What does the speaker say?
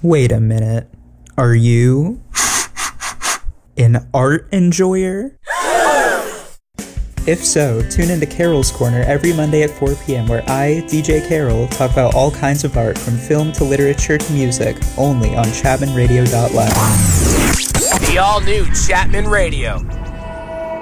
Wait a minute. Are you an art enjoyer? If so, tune into Carol's Corner every Monday at 4 p.m. where I, DJ Carol, talk about all kinds of art from film to literature to music, only on ChapmanRadio.live. The all-new Chapman Radio.